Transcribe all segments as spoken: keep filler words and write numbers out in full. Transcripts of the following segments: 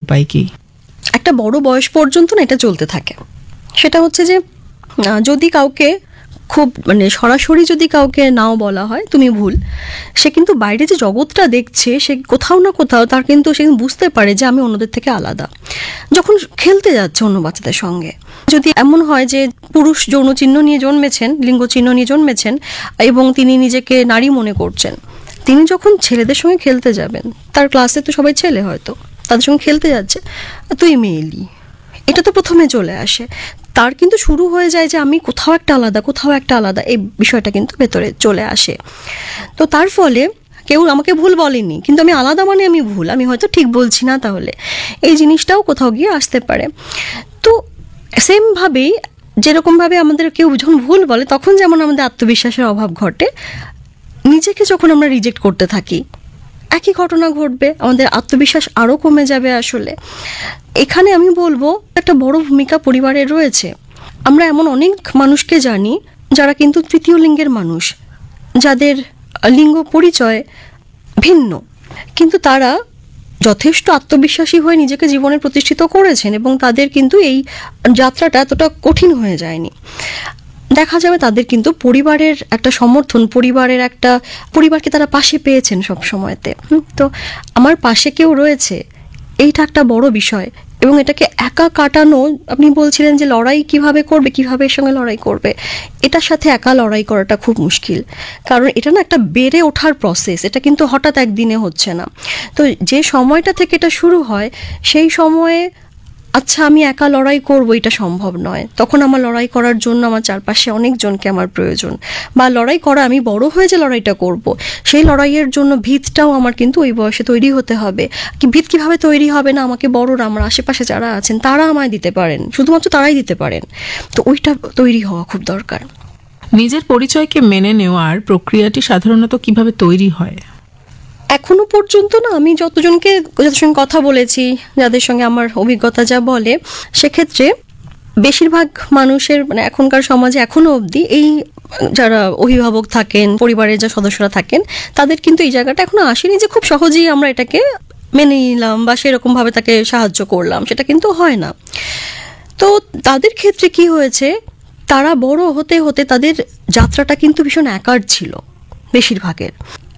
উপায় কি? একটা বড় বয়স পর্যন্ত না এটা চলতে থাকে। সেটা হচ্ছে যে যদি কাউকে খুব মানে সরাসরি যদি কাউকে নাও বলা হয় তুমি ভুল, সে কিন্তু বাইরে যে জগৎটা দেখছে সে কোথাও না কোথাও তার কিন্তু সে বুঝতে পারে যে আমি অন্যদের থেকে আলাদা। যখন খেলতে যাচ্ছে অন্য বাচ্চাদের সঙ্গে, যদি এমন হয় যে পুরুষ যৌন চিহ্ন নিয়ে জন্মেছেন, লিঙ্গ চিহ্ন নিয়ে জন্মেছেন এবং তিনি নিজেকে নারী মনে করছেন, তিনি যখন ছেলেদের সঙ্গে খেলতে যাবেন, তার ক্লাসে তো সবাই ছেলে, হয়তো তাদের সঙ্গে খেলতে যাচ্ছে, তুই মেয়েলি, এটা তো প্রথমে চলে আসে। তার কিন্তু শুরু হয়ে যায় যে আমি কোথাও একটা আলাদা, কোথাও একটা আলাদা, এই বিষয়টা কিন্তু ভেতরে চলে আসে। তো তার ফলে কেউ আমাকে ভুল বলেনি, কিন্তু আমি আলাদা মানে আমি ভুল, আমি হয়তো ঠিক বলছি না, তাহলে এই জিনিসটাও কোথাও গিয়ে আসতে পারে। তো সেমভাবেই যেরকমভাবে আমাদের কেউ যখন ভুল বলে তখন যেমন আমাদের আত্মবিশ্বাসের অভাব ঘটে, নিজেকে যখন আমরা রিজেক্ট করতে থাকি একই ঘটনা ঘটবে, আমাদের আত্মবিশ্বাস আরও কমে যাবে। আসলে এখানে আমি বলবো একটা বড় ভূমিকা পরিবারের রয়েছে। আমরা এমন অনেক মানুষকে জানি যারা কিন্তু তৃতীয় লিঙ্গের মানুষ, যাদের লিঙ্গ পরিচয় ভিন্ন, কিন্তু তারা যথেষ্ট আত্মবিশ্বাসী হয়ে নিজেকে জীবনে প্রতিষ্ঠিত করেছেন এবং তাদের কিন্তু এই যাত্রাটা এতটা কঠিন হয়ে যায়নি। দেখা যাবে তাদের কিন্তু পরিবারের একটা সমর্থন, পরিবারের একটা পরিবারকে তারা পাশে পেয়েছেন সব সময়তে। তো আমার পাশে কেউ রয়েছে, এইটা একটা বড় বিষয়। এবং এটাকে একা কাটানো, আপনি বলছিলেন যে লড়াই কিভাবে করবে, কিভাবে এর সঙ্গে লড়াই করবে, এটার সাথে একা লড়াই করাটা খুব মুশকিল, কারণ এটা না একটা বেড়ে ওঠার প্রসেস, এটা কিন্তু হঠাৎ একদিনে হচ্ছে না। তো যে সময়টা থেকে এটা শুরু হয় সেই সময়ে আচ্ছা আমি একা লড়াই করবো এটা সম্ভব নয়, তখন আমার লড়াই করার জন্য আমার চারপাশে অনেকজনকে আমার প্রয়োজন, বা লড়াই করা আমি বড় হয়ে যে লড়াইটা করব সেই লড়াইয়ের জন্য ভিতটাও আমার কিন্তু ওই বয়সে তৈরি হতে হবে। কি ভিত কিভাবে তৈরি হবে না, আমাকে বড়রা আমার আশেপাশে যারা আছেন তারা আমায় দিতে পারেন, শুধুমাত্র তারাই দিতে পারেন, তো ওইটা তৈরি হওয়া খুব দরকার। নিজের পরিচয়কে মেনে নেওয়ার প্রক্রিয়াটি সাধারণত কিভাবে তৈরি হয়? এখনো পর্যন্ত না আমি যতজনকে যাদের সঙ্গে কথা বলেছি, যাদের সঙ্গে আমার অভিজ্ঞতা যা বলে, সেক্ষেত্রে বেশিরভাগ মানুষের মানে এখনকার সমাজে এখনো অবধি এই যারা অভিভাবক থাকেন, পরিবারের যে সদস্যরা থাকেন, তাদের কিন্তু এই জায়গাটা এখনো আসেনি যে খুব সহজেই আমরা এটাকে মেনে নিলাম বা সেরকম ভাবে তাকে সাহায্য করলাম, সেটা কিন্তু হয় না। তো তাদের ক্ষেত্রে কি হয়েছে, তারা বড় হতে হতে তাদের যাত্রাটা কিন্তু ভীষণ একার ছিল বেশিরভাগের।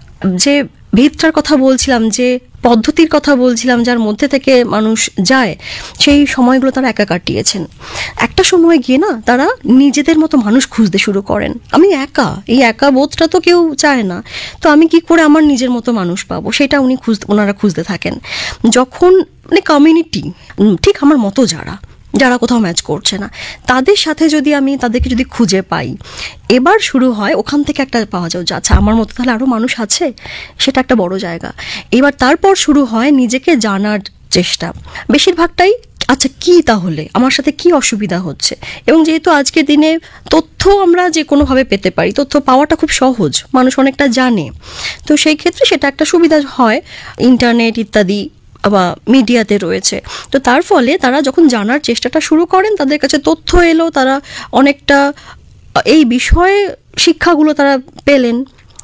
যে ভিতটার কথা বলছিলাম, যে পদ্ধতির কথা বলছিলাম, যার মধ্যে থেকে মানুষ যায়, সেই সময়গুলো তারা একা কাটিয়েছেন। একটা সময় গিয়ে না তারা নিজেদের মতো মানুষ খুঁজতে শুরু করেন। আমি একা, এই একা বোধটা তো কেউ চায় না, তো আমি কি করে আমার নিজের মতো মানুষ পাবো, সেটা উনি খুঁজতে ওনারা খুঁজতে থাকেন। যখন মানে কমিউনিটি ঠিক আমার মতো যারা যারা কোথাও ম্যাচ করছে না, তাদের সাথে যদি আমি তাদেরকে যদি খুঁজে পাই, এবার শুরু হয় ওখান থেকে একটা পাওয়া যাও যে আচ্ছা আমার মতো তাহলে আরও মানুষ আছে, সেটা একটা বড় জায়গা। এবার তারপর শুরু হয় নিজেকে জানার চেষ্টা, বেশিরভাগটাই আচ্ছা কি তাহলে আমার সাথে কি অসুবিধা হচ্ছে। এবং যেহেতু আজকের দিনে তথ্য আমরা যে কোনোভাবে পেতে পারি, তথ্য পাওয়াটা খুব সহজ, মানুষ অনেকটা জানে, তো সেই ক্ষেত্রে সেটা একটা সুবিধা হয়, ইন্টারনেট ইত্যাদি বা মিডিয়াতে রয়েছে। তো তার ফলে তারা যখন জানার চেষ্টাটা শুরু করেন, তাদের কাছে তথ্য এলো, তারা অনেকটা এই বিষয়ে শিক্ষাগুলো তারা পেলেন।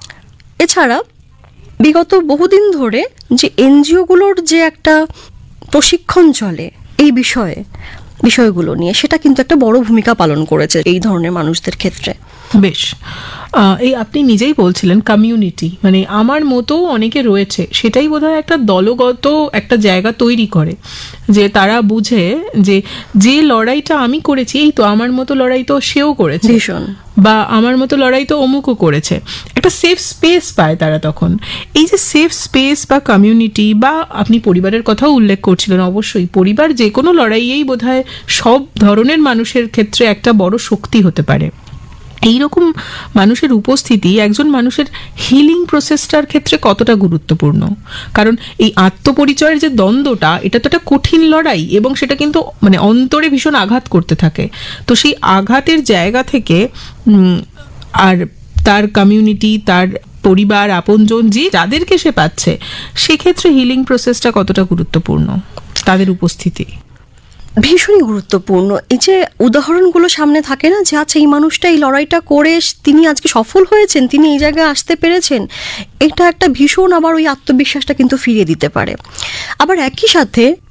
এছাড়া বিগত বহুদিন ধরে যে এনজিওগুলোর যে একটা প্রশিক্ষণ চলে এই বিষয়ে বিষয়গুলো নিয়ে, সেটা কিন্তু একটা বড় ভূমিকা পালন করেছে এই ধরনের মানুষদের ক্ষেত্রে। বেশ, এই আপনি নিজেই বলছিলেন কমিউনিটি, মানে আমার মতো অনেকে রয়েছে, সেটাই বোধহয় একটা দলগত একটা জায়গা তৈরি করে, যে তারা বুঝে যে যে লড়াইটা আমি করেছি, এই তো আমার মতো লড়াই তো সেও করেছে, ভীষণ, বা আমার মতো লড়াই তো অমুকও করেছে, একটা সেফ স্পেস পায় তারা তখন। এই যে সেফ স্পেস বা কমিউনিটি, বা আপনি পরিবারের কথাও উল্লেখ করছিলেন, অবশ্যই পরিবার যে কোনো লড়াইয়েই বোধহয় সব ধরনের মানুষের ক্ষেত্রে একটা বড় শক্তি হতে পারে। এইরকম মানুষের উপস্থিতি একজন মানুষের হিলিং প্রসেসটার ক্ষেত্রে কতটা গুরুত্বপূর্ণ, কারণ এই আত্মপরিচয়ের যে দ্বন্দ্বটা, এটা তো একটা কঠিন লড়াই এবং সেটা কিন্তু মানে অন্তরে ভীষণ আঘাত করতে থাকে। তো সেই আঘাতের জায়গা থেকে আর তার কমিউনিটি, তার পরিবার, আপনজন, যে যাদেরকে সে পাচ্ছে, সেক্ষেত্রে হিলিং প্রসেসটা কতটা গুরুত্বপূর্ণ, তাদের উপস্থিতি ভীষণই গুরুত্বপূর্ণ। এই যে উদাহরণগুলো সামনে থাকে না, যে আচ্ছা এই মানুষটা এই লড়াইটা করে তিনি আজকে সফল হয়েছেন, তিনি এই জায়গায় আসতে পেরেছেন, এটা একটা ভীষণ আবার ওই আত্মবিশ্বাসটা কিন্তু ফিরিয়ে দিতে পারে। আবার একই সাথে